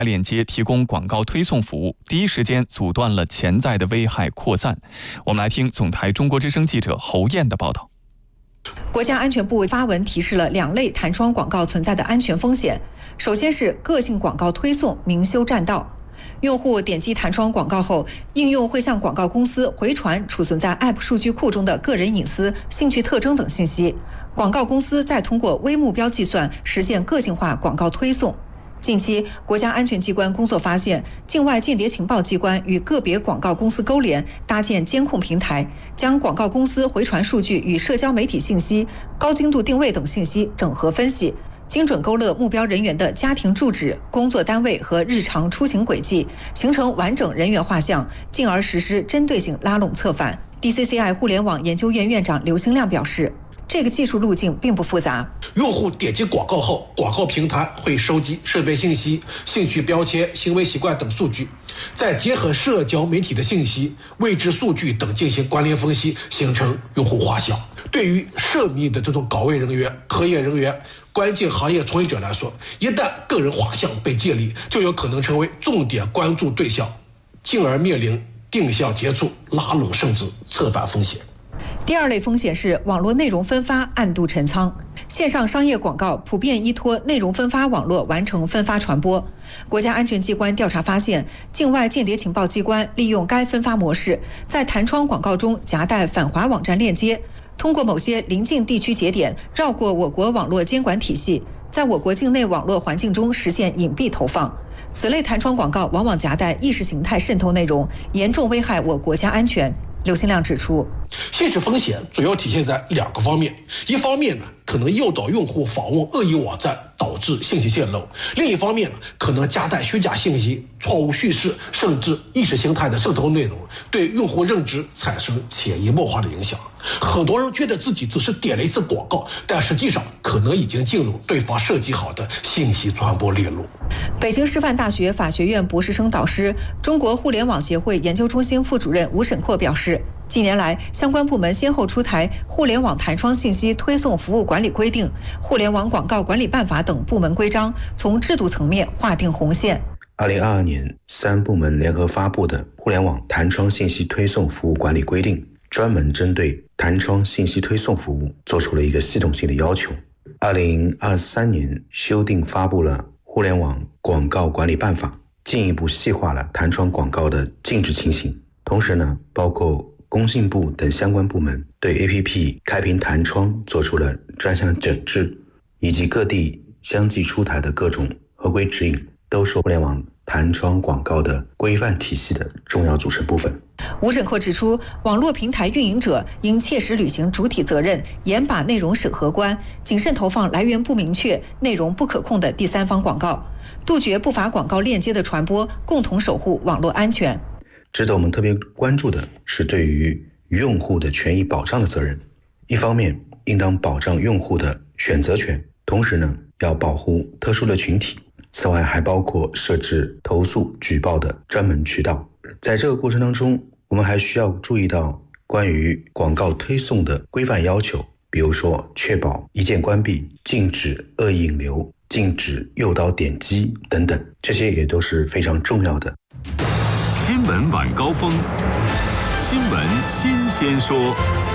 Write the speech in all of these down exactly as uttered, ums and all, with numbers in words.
链接提供广告推送服务，第一时间阻断了潜在的危害扩散。我们来听总台中国之声记者侯燕的报道。 国家安全部发文提示了两类弹窗广告存在的安全风险。首先是个性广告推送明修栈道，用户点击弹窗广告后，应用会向广告公司回传储存在 App 数据库中的个人隐私、兴趣特征等信息，广告公司再通过微目标计算实现个性化广告推送。近期，国家安全机关工作发现，境外间谍情报机关与个别广告公司勾连，搭建监控平台，将广告公司回传数据与社交媒体信息、高精度定位等信息整合分析，精准勾勒目标人员的家庭住址、工作单位和日常出行轨迹，形成完整人员画像，进而实施针对性拉拢策反。D C C I 互联网研究院院长刘兴亮表示，这个技术路径并不复杂。 用户点击广告后，广告平台会收集设备信息、兴趣标签、行为习惯等数据，再结合社交媒体的信息、位置数据等进行关联分析，形成用户画像。对于涉密的这种岗位人员、科研人员、关键行业从业者来说，一旦个人画像被建立，就有可能成为重点关注对象，进而面临定向接触、拉拢甚至策反风险。 第二类风险是网络内容分发暗度陈仓，线上商业广告普遍依托内容分发网络完成分发传播。国家安全机关调查发现，境外间谍情报机关利用该分发模式，在弹窗广告中夹带反华网站链接，通过某些邻近地区节点绕过我国网络监管体系，在我国境内网络环境中实现隐蔽投放。此类弹窗广告往往夹带意识形态渗透内容，严重危害我国家安全。刘兴亮指出， 现实风险主要体现在两个方面，一方面呢，可能诱导用户访问恶意网站，导致信息泄露；另一方面呢，可能夹带虚假信息、错误叙事，甚至意识形态的渗透内容，对用户认知产生潜移默化的影响。很多人觉得自己只是点了一次广告，但实际上可能已经进入对方设计好的信息传播链路。 北京师范大学法学院博士生导师、中国互联网协会研究中心副主任吴沈阔表示，近年来，相关部门先后出台《互联网弹窗信息推送服务管理规定》《互联网广告管理办法》等部门规章，从制度层面划定红线。 二零二二年，三部门联合发布的《互联网弹窗信息推送服务管理规定》，专门针对弹窗信息推送服务做出了一个系统性的要求。二零二三年修订发布了《互联网广告管理办法》，进一步细化了弹窗广告的禁止情形。同时呢，包括工信部等相关部门对 A P P 开屏弹窗做出了专项整治，以及各地相继出台的各种合规指引，都是互联网弹窗广告的规范体系的重要组成部分。 吴沈阔指出，网络平台运营者应切实履行主体责任，严把内容审核关，谨慎投放来源不明确、内容不可控的第三方广告，杜绝不法广告链接的传播，共同守护网络安全。 值得我们特别关注的是对于用户的权益保障的责任。一方面，应当保障用户的选择权，同时呢，要保护特殊的群体。此外，还包括设置投诉举报的专门渠道。在这个过程当中，我们还需要注意到关于广告推送的规范要求，比如说确保一键关闭、禁止恶意引流、禁止诱导点击等等，这些也都是非常重要的。 新闻晚高峰，新闻新鲜说。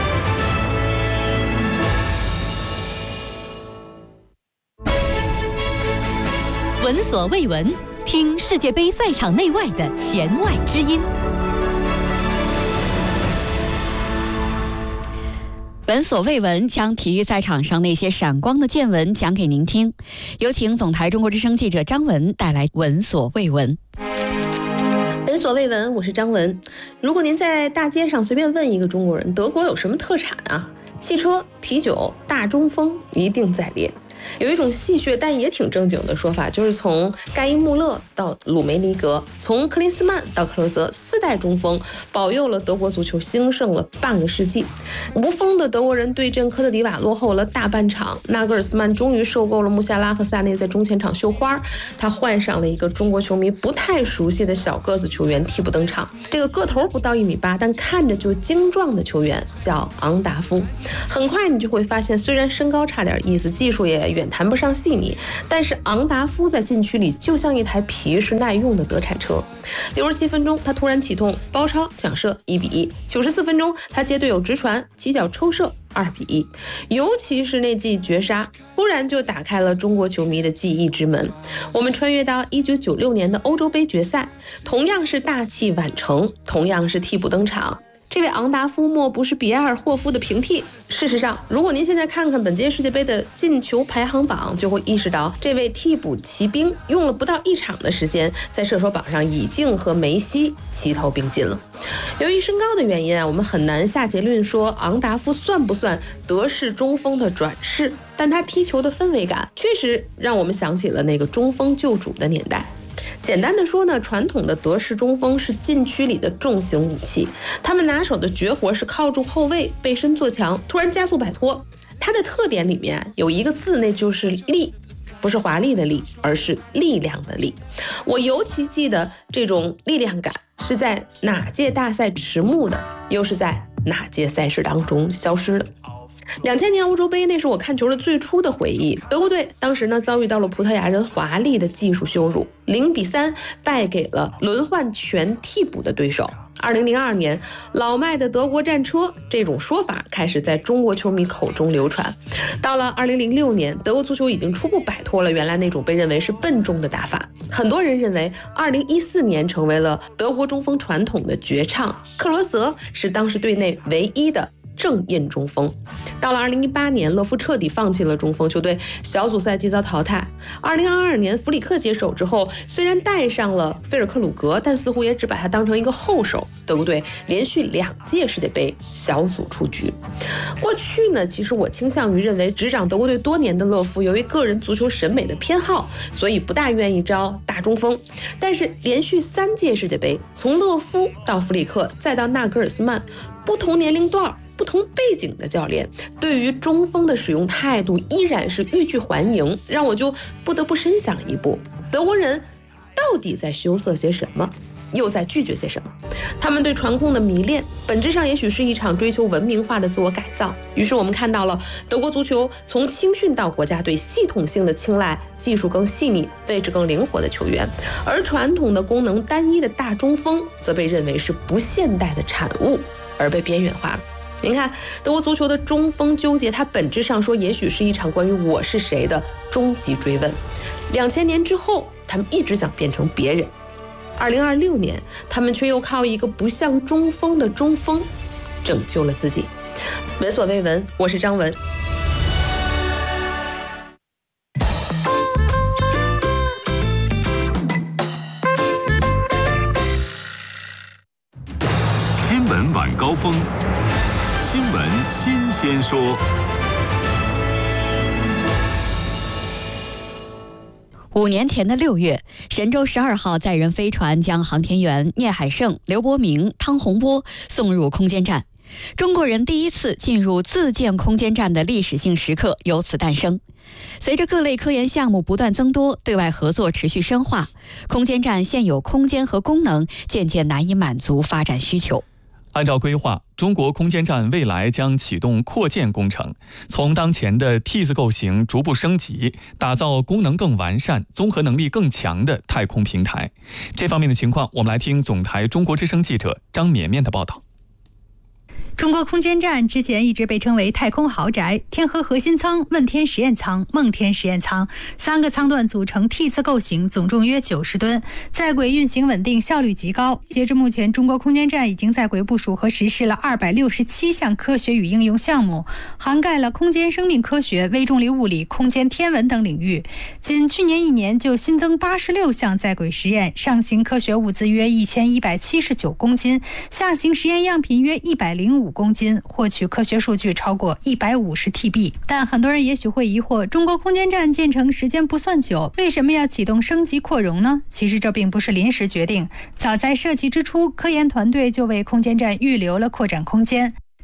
闻所未闻，听世界杯赛场内外的弦外之音。闻所未闻，将体育赛场上那些闪光的见闻讲给您听。有请总台中国之声记者张文带来闻所未闻。 闻所未闻，我是张文。如果您在大街上随便问一个中国人，德国有什么特产啊？汽车、啤酒、大中锋一定在列。有一种戏谑但也挺正经的说法，就是从盖伊穆勒到鲁梅尼格，从克林斯曼到克洛泽，四代中锋保佑了德国足球兴盛了半个世纪。无锋的德国人对阵科特迪瓦落后了大半场，纳格尔斯曼终于受够了穆夏拉和萨内在中前场绣花，他换上了一个中国球迷不太熟悉的小个子球员替补登场。这个个头不到一米八，但看着就精壮的球员叫昂达夫。很快你就会发现，虽然身高差点意思，技术也远远谈不上细腻，但是昂达夫在禁区里就像一台皮实耐用的德产车。六十七分钟，他突然启动包抄抢射一比一；九十四分钟，他接队友直传起脚抽射二比一。尤其是那记绝杀，突然就打开了中国球迷的记忆之门。我们穿越到一九九六年的欧洲杯决赛，同样是大器晚成，同样是替补登场。这位昂达夫莫不是比埃尔霍夫的平替。事实上，如果您现在看看本届世界杯的进球排行榜，就会意识到这位替补骑兵用了不到一场的时间，在射手榜上已经和梅西齐头并进了。由于身高的原因啊，我们很难下结论说昂达夫算不算德式中锋的转世，但他踢球的氛围感确实让我们想起了那个中锋救主的年代。简单的说呢，传统的德式中锋是禁区里的重型武器，他们拿手的绝活是靠住后卫背身做墙，突然加速摆脱。它的特点里面有一个字，那就是力，不是华丽的力，而是力量的力。我尤其记得这种力量感是在哪届大赛迟暮的，又是在哪届赛事当中消失的。两千年欧洲杯，那是我看球的最初的回忆。德国队当时呢遭遇到了葡萄牙人华丽的技术羞辱，零比三败给了轮换全替补的对手。二零零二年，老迈的德国战车这种说法开始在中国球迷口中流传。到了二零零六年，德国足球已经初步摆脱了原来那种被认为是笨重的打法。很多人认为，二零一四年成为了德国中锋传统的绝唱。克罗泽是当时队内唯一的正印中锋。到了二零一八年，勒夫彻底放弃了中锋，球队小组赛即遭淘汰。二零二二年，弗里克接手之后，虽然带上了菲尔克鲁格，但似乎也只把他当成一个后手。德国队连续两届世界杯小组出局。过去呢，其实我倾向于认为，执掌德国队多年的勒夫，由于个人足球审美的偏好，所以不大愿意招大中锋。但是连续三届世界杯，从勒夫到弗里克，再到纳格尔斯曼，不同年龄段不同背景的教练对于中锋的使用态度依然是欲拒还迎，让我就不得不深想一步，德国人到底在羞涩些什么，又在拒绝些什么？他们对传控的迷恋，本质上也许是一场追求文明化的自我改造。于是我们看到了德国足球从青训到国家队系统性的青睐技术更细腻、位置更灵活的球员，而传统的功能单一的大中锋则被认为是不现代的产物，而被边缘化了。您看，德国足球的中锋纠结，它本质上说也许是一场关于我是谁的终极追问。两千年之后，他们一直想变成别人。二零二六年，他们却又靠一个不像中锋的中锋拯救了自己。闻所未闻，我是张文。 新闻晚高峰，新闻新鲜说。 五年前的六月，神舟十二号载人飞船将航天员聂海胜、刘伯明、汤洪波送入空间站，中国人第一次进入自建空间站的历史性时刻由此诞生。随着各类科研项目不断增多，对外合作持续深化，空间站现有空间和功能渐渐难以满足发展需求。 按照规划，中国空间站未来将启动扩建工程，从当前的 T 字构型逐步升级，打造功能更完善、综合能力更强的太空平台。这方面的情况，我们来听总台中国之声记者张绵绵的报道。 中国空间站之前一直被称为太空豪宅，天河核心舱、问天实验舱、梦天实验舱三个舱段组成 T 字构型，总重约九十吨，在轨运行稳定，效率极高。截至目前，中国空间站已经在轨部署和实施了二百六十七项科学与应用项目，涵盖了空间生命科学、微重力物理、空间天文等领域。仅去年一年就新增八十六项在轨实验，上行科学物资约一千一百七十九公斤，下行实验样品约一百零五公斤，获取科学数据超过一百五十 T B。 但很多人也许会疑惑，中国空间站建成时间不算久，为什么要启动升级扩容呢？其实这并不是临时决定，早在设计之初，科研团队就为空间站预留了扩展空间。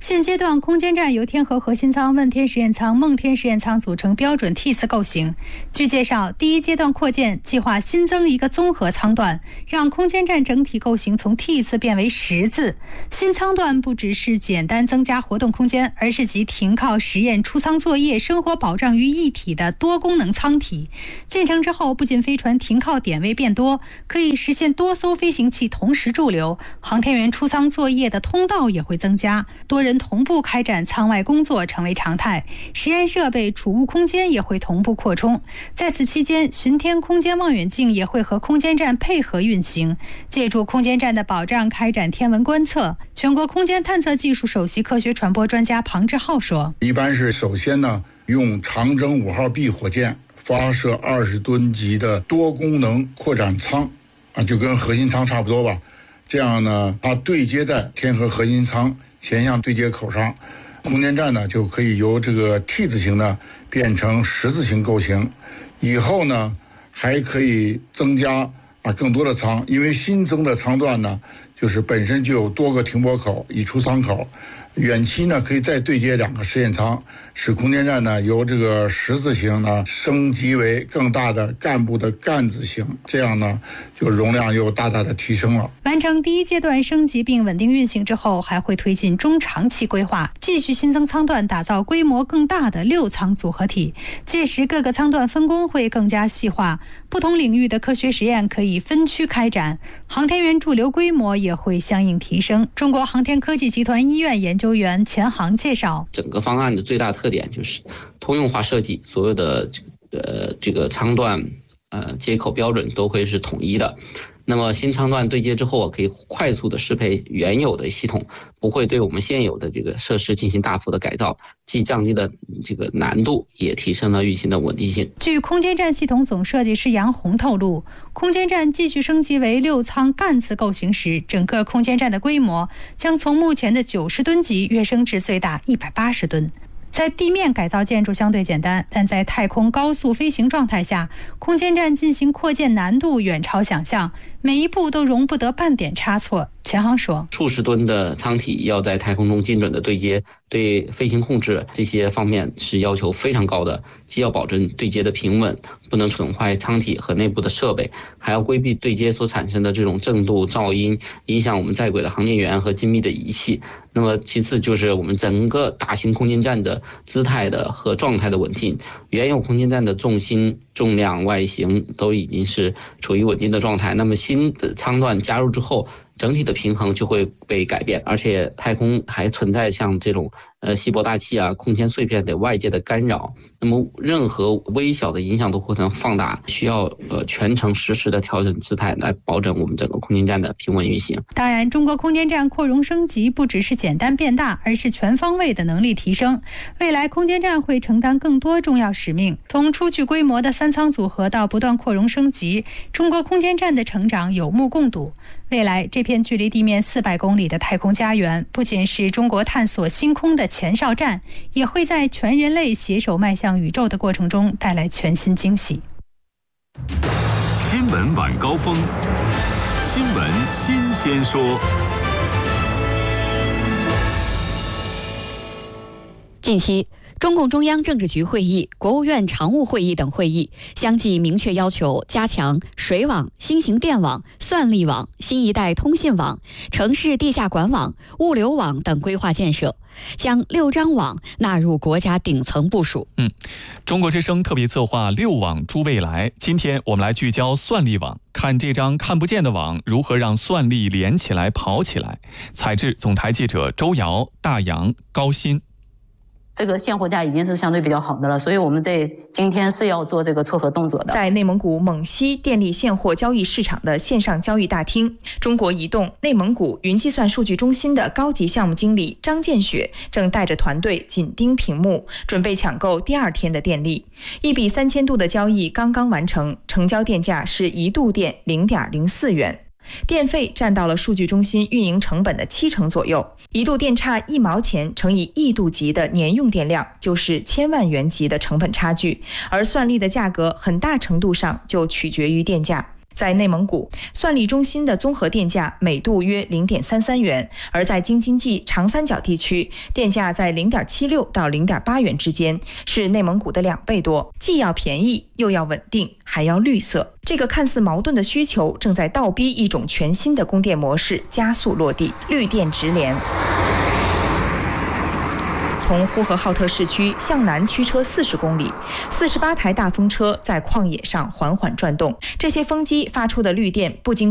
现阶段空间站由天河核心舱、问天实验舱、梦天实验舱组成标准 T 字构型。据介绍，第一阶段扩建计划新增一个综合舱段，让空间站整体构型从 T 字变为十字。新舱段不只是简单增加活动空间，而是集停靠、实验、出舱作业、生活保障于一体的多功能舱体。建成之后，不仅飞船停靠点位变多，可以实现多艘飞行器同时驻留，航天员出舱作业的通道也会增加，多人同步开展舱外工作成为常态，实验设备、储物空间也会同步扩充。在此期间，巡天空间望远镜也会和空间站配合运行，借助空间站的保障开展天文观测。全国空间探测技术首席科学传播专家庞志浩说：“ 一般是首先呢，用长征五号 B 火箭发射二十吨级的多功能扩展舱，啊，就跟核心舱差不多吧。这样呢，它对接在天河核心舱前向对接口上，空间站呢就可以由这个 T 字形呢变成十字形构型。以后呢，还可以增加啊更多的舱，因为新增的舱段呢，就是本身就有多个停泊口、以出舱口。远期呢，可以再对接两个实验舱，使空间站呢由这个十字形呢升级为更大的干部的干字形，这样呢就容量又大大的提升了。 完成第一阶段升级并稳定运行之后，还会推进中长期规划，继续新增舱段，打造规模更大的六舱组合体。届时各个舱段分工会更加细化，不同领域的科学实验可以分区开展，航天员驻留规模也会相应提升。中国航天科技集团医院研究员钱航介绍， 整个方案的最大特点就是通用化设计，所有的呃这个舱段呃接口标准都会是统一的。那么新舱段对接之后，可以快速的适配原有的系统，不会对我们现有的这个设施进行大幅的改造，既降低了这个难度，也提升了运行的稳定性。 据空间站系统总设计师杨红透露，空间站继续升级为六舱干字构型时，整个空间站的规模将从目前的九十吨级跃升至最大一百八十吨。在地面改造建筑相对简单，但在太空高速飞行状态下，空间站进行扩建难度远超想象，每一步都容不得半点差错。钱航说， 数十吨的舱体要在太空中精准的对接，对飞行控制这些方面是要求非常高的，既要保证对接的平稳，不能损坏舱体和内部的设备，还要规避对接所产生的这种震度、噪音，影响我们在轨的航天员和精密的仪器。那么其次就是我们整个大型空间站的姿态的和状态的稳定，原有空间站的重心、重量、外形都已经是处于稳定的状态，那么新的舱段加入之后，整体的平衡就会被改变，而且太空还存在像这种呃稀薄大气啊、空间碎片等外界的干扰，那么任何微小的影响都会能放大，需要呃全程实时的调整姿态来保证我们整个空间站的平稳运行。 当然，中国空间站扩容升级不只是简单变大，而是全方位的能力提升。未来空间站会承担更多重要使命，从初具规模的三舱组合到不断扩容升级，中国空间站的成长有目共睹。未来这片距离地面四百公里的太空家园，不仅是中国探索星空的前哨站，也会在全人类携手迈向宇宙的过程中带来全新惊喜。 新闻晚高峰，新闻新鲜说。 近期，中共中央政治局会议、国务院常务会议等会议相继明确要求加强水网、新型电网、算力网、新一代通信网、城市地下管网、物流网等规划建设，将六张网纳入国家顶层部署。 嗯，中国之声特别策划六网诸未来，今天我们来聚焦算力网，看这张看不见的网如何让算力连起来、跑起来。采制总台记者周瑶、大洋、高鑫。 这个现货价已经是相对比较好的了，所以我们在今天是要做这个撮合动作的。 在内蒙古蒙西电力现货交易市场的线上交易大厅，中国移动内蒙古云计算数据中心的高级项目经理张建雪正带着团队紧盯屏幕，准备抢购第二天的电力。一比三千度的交易刚刚完成，成交电价是一度电零点零四元。电费占到了数据中心运营成本的七成左右，一度电差一毛钱乘以亿度级的年用电量，就是千万元级的成本差距。而算力的价格很大程度上就取决于电价。 在内蒙古，算力中心的综合电价每度约 零点三三元，而在京津冀长三角地区，电价在 零点七六到零点八元之间，是内蒙古的两倍多，既要便宜又要稳定，还要绿色。这个看似矛盾的需求正在倒逼一种全新的供电模式加速落地，绿电直连。从呼和浩特市区向南驱车四十公里，四十八台大风车在旷野上缓缓转动，这些风机发出的绿电不经